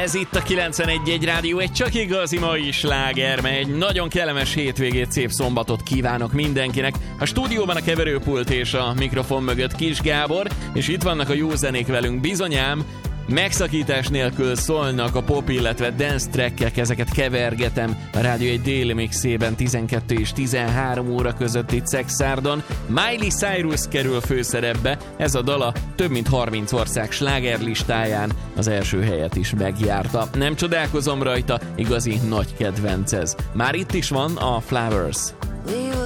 Ez itt a 91.1 Rádió, egy csak igazi mai sláger, mely egy nagyon kellemes hétvégét, szép szombatot kívánok mindenkinek. A stúdióban a keverőpult és a mikrofon mögött Kis Gábor, és itt vannak a jó zenék velünk bizonyám. Megszakítás nélkül szólnak a pop, illetve dance trackek, ezeket kevergetem a Rádió egy déli mixében 12 és 13 óra között itt Szexárdon. Miley Cyrus kerül főszerepbe, ez a dala több mint 30 ország slágerlistáján az első helyet is megjárta. Nem csodálkozom rajta, igazi nagy kedvenc ez. Már itt is van a Flowers.